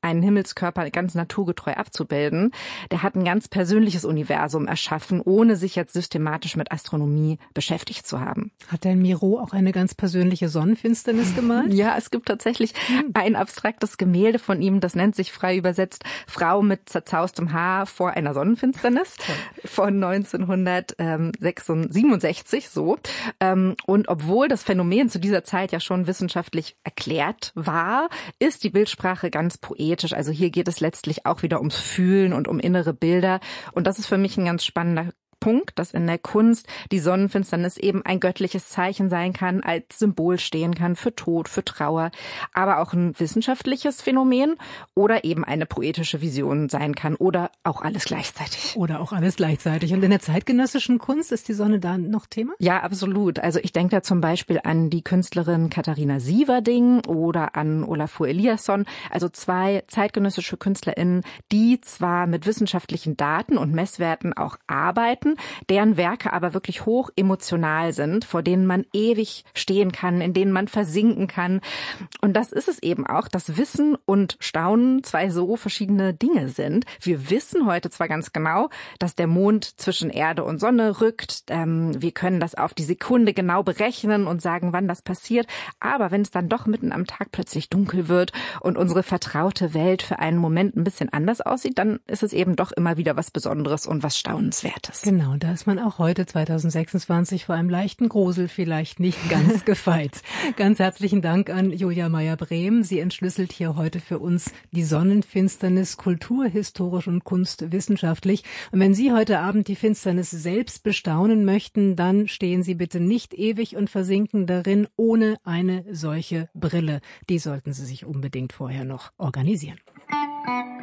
einen Himmelskörper ganz naturgetreu abzubilden. Der hat ein ganz persönliches Universum erschaffen, ohne sich jetzt systematisch mit Astronomie beschäftigt zu haben. Hat denn Miro auch eine ganz persönliche Sonnenfinsternis gemalt? Ja, es gibt tatsächlich ein abstraktes Gemälde von ihm, das nennt sich frei übersetzt Frau mit zerzaustem Haar vor einer Sonnenfinsternis von 1967 so. Und obwohl das Phänomen zu dieser Zeit ja schon wissenschaftlich erklärt war, ist die Bildsprache ganz poetisch. Also hier geht es letztlich auch wieder ums Fühlen und um innere Bilder. Und das ist für mich ein ganz spannender Punkt, dass in der Kunst die Sonnenfinsternis eben ein göttliches Zeichen sein kann, als Symbol stehen kann für Tod, für Trauer, aber auch ein wissenschaftliches Phänomen oder eben eine poetische Vision sein kann oder auch alles gleichzeitig. Oder auch alles gleichzeitig. Und in der zeitgenössischen Kunst ist die Sonne da noch Thema? Ja, absolut. Also ich denke da zum Beispiel an die Künstlerin Katharina Sieverding oder an Olafur Eliasson, also 2 zeitgenössische KünstlerInnen, die zwar mit wissenschaftlichen Daten und Messwerten auch arbeiten, deren Werke aber wirklich hoch emotional sind, vor denen man ewig stehen kann, in denen man versinken kann. Und das ist es eben auch, dass Wissen und Staunen 2 so verschiedene Dinge sind. Wir wissen heute zwar ganz genau, dass der Mond zwischen Erde und Sonne rückt. Wir können das auf die Sekunde genau berechnen und sagen, wann das passiert. Aber wenn es dann doch mitten am Tag plötzlich dunkel wird und unsere vertraute Welt für einen Moment ein bisschen anders aussieht, dann ist es eben doch immer wieder was Besonderes und was Staunenswertes. Genau, da ist man auch heute 2026 vor einem leichten Grusel vielleicht nicht ganz gefeit. Ganz herzlichen Dank an Julia Meyer-Brehm. Sie entschlüsselt hier heute für uns die Sonnenfinsternis kulturhistorisch und kunstwissenschaftlich. Und wenn Sie heute Abend die Finsternis selbst bestaunen möchten, dann stehen Sie bitte nicht ewig und versinken darin ohne eine solche Brille. Die sollten Sie sich unbedingt vorher noch organisieren.